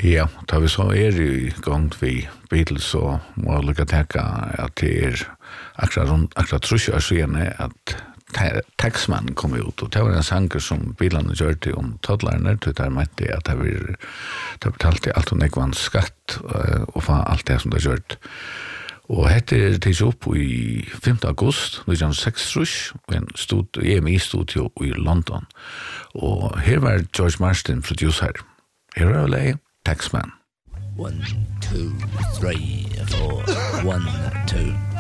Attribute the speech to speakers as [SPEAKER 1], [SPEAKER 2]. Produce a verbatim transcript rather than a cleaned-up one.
[SPEAKER 1] Ja, da vi så er i gang vi Beatles så må jeg lykke til at det er akkurat rundt, akkurat trus år siden at Taxman kom ut, og det var en sanger som bilene gjør til om toddlerne, til der mente at det var det betalte alt og nekvann skatt og få alt det som det gjør. Og hette er tids opp i femte august nitton seksogtrýss og en stod, E M I-studio i London. Og her var George Martin producer. Her var det Taxman.
[SPEAKER 2] One, two, three, four. One, two.